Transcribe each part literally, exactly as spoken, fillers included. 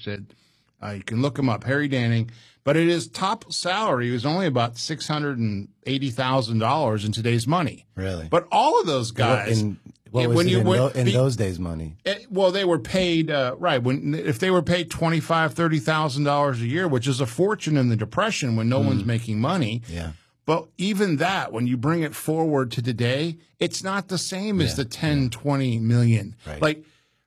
interested, uh, you can look him up, Harry Danning. But at his top salary was only about six hundred eighty thousand dollars in today's money. Really? But all of those guys. In, what was when it you, in, when, tho- in be, those days money? It, well, they were paid, uh, right. When If they were paid twenty-five thousand dollars, thirty thousand dollars a year, which is a fortune in the Depression when no mm. one's making money. Yeah. But even that, when you bring it forward to today, it's not the same as yeah. the ten, yeah. twenty million. Right. Like,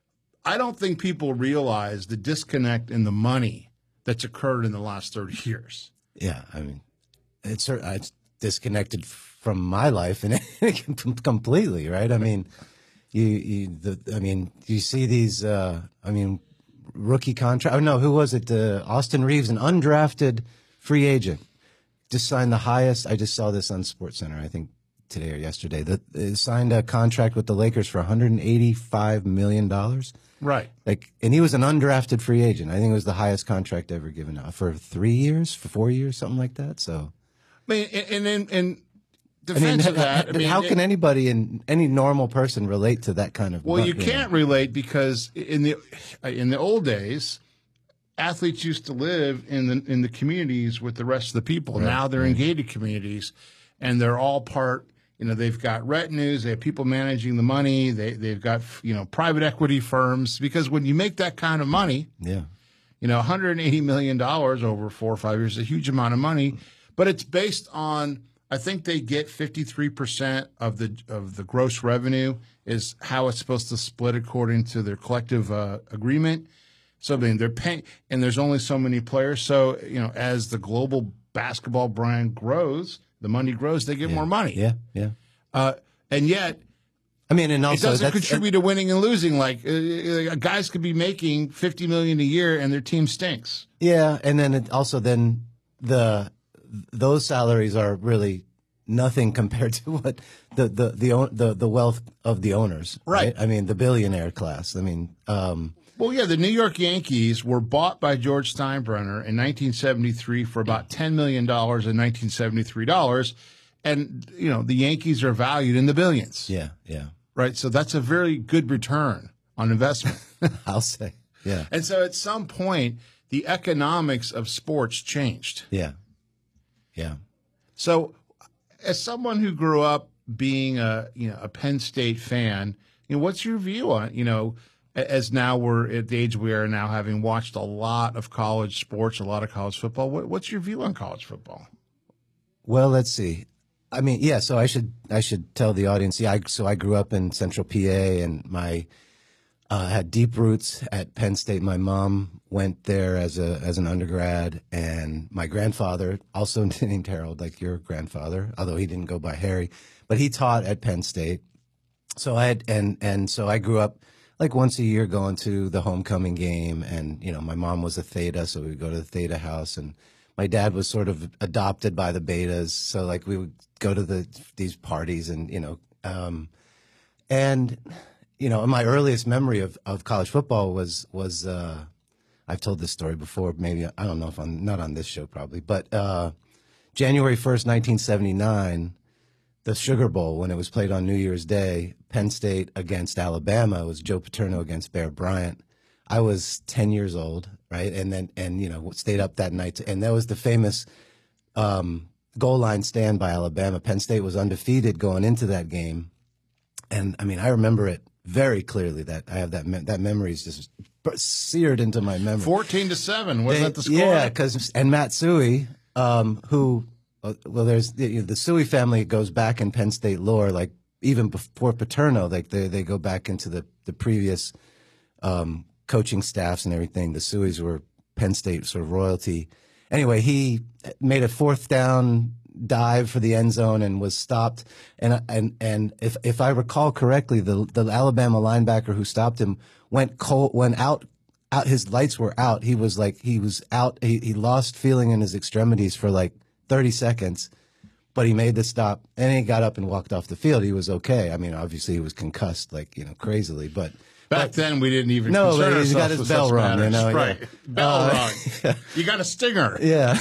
I don't think people realize the disconnect in the money that's occurred in the last thirty years. Yeah, I mean, it's, it's disconnected from my life and completely, right? I mean, you, you the, I mean, you see these, uh, I mean, rookie contract. Oh no, who was it? Uh, Austin Reeves, an undrafted free agent, just signed the highest. I just saw this on SportsCenter, I think today or yesterday. That uh, signed a contract with the Lakers for one hundred eighty-five million dollars. Right. Like, and he was an undrafted free agent. I think it was the highest contract ever given out for three years, for four years, something like that. So, I mean, and in, in defense I mean, of that, I mean, how it, can anybody and any normal person relate to that kind of? Well, you know? can't relate because in the in the old days, athletes used to live in the in the communities with the rest of the people. Right, now they're right. in gated communities, and they're all part. You know, they've got retinues, they have people managing the money, they, they've got, you know, private equity firms. Because when you make that kind of money, yeah, you know, one hundred eighty million dollars over four or five years is a huge amount of money. But it's based on, I think they get fifty-three percent of the of the gross revenue is how it's supposed to split according to their collective uh, agreement. So, I mean, they're paying, and there's only so many players. So, you know, as the global basketball brand grows, the money grows, they get yeah. more money. Yeah, yeah. Uh, and yet, I mean, and also it doesn't that's, contribute to winning and losing. Like, uh, guys could be making fifty million dollars a year, and their team stinks. Yeah, and then it also then the those salaries are really nothing compared to what the the the the, the wealth of the owners. Right. right. I mean, the billionaire class. I mean. Um, Well, yeah, the New York Yankees were bought by George Steinbrenner in nineteen seventy-three for about ten million dollars in nineteen seventy-three dollars. And, you know, the Yankees are valued in the billions. Yeah, yeah. Right? So that's a very good return on investment. I'll say, yeah. And so at some point, the economics of sports changed. Yeah, yeah. So as someone who grew up being a, you know, a Penn State fan, you know, what's your view on, you know, as now we're at the age we are now, having watched a lot of college sports, a lot of college football, what, what's your view on college football? Well, let's see. I mean, yeah. So I should I should tell the audience. Yeah. I, so I grew up in Central P A, and my uh, had deep roots at Penn State. My mom went there as a as an undergrad, and my grandfather, also named Harold, like your grandfather, although he didn't go by Harry, but he taught at Penn State. So I had and and so I grew up. Like once a year going to the homecoming game, and, you know, my mom was a Theta, so we would go to the Theta house, and my dad was sort of adopted by the Betas. So like we would go to the, these parties and, you know, um, and, you know, my earliest memory of, of college football was, was, uh, I've told this story before, maybe, I don't know if I'm not on this show probably, but, uh, January first, nineteen seventy-nine, the Sugar Bowl, when it was played on New Year's Day, Penn State against Alabama, it was Joe Paterno against Bear Bryant. I was ten years old, right? And then, and, you know, stayed up that night. And that was the famous um, goal line stand by Alabama. Penn State was undefeated going into that game. And, I mean, I remember it very clearly. That I have that, me that memory is just seared into my memory. fourteen to seven, wasn't that the score? Yeah, because, and Matt Suhey, um, who, well, there's the, the Suhey family goes back in Penn State lore, like even before Paterno, like they they go back into the the previous um, coaching staffs and everything. The Suheys were Penn State sort of royalty. Anyway, he made a fourth down dive for the end zone and was stopped. And and and if if I recall correctly, the the Alabama linebacker who stopped him went cold, went out. Out, his lights were out. He was like he was out. He he lost feeling in his extremities for like thirty seconds, but he made the stop and he got up and walked off the field. He was okay. I mean, obviously he was concussed, like, you know, crazily, but back but, then we didn't even no, concern but ourselves he got his with bell such rung, you matters. know, right? yeah. Bell Uh, rung. yeah. You got a stinger. Yeah,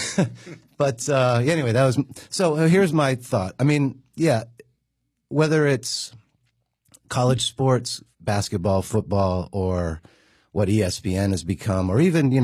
but uh, anyway, that was so. Uh, here's my thought. I mean, yeah, whether it's college sports, basketball, football, or what E S P N has become, or even, you know.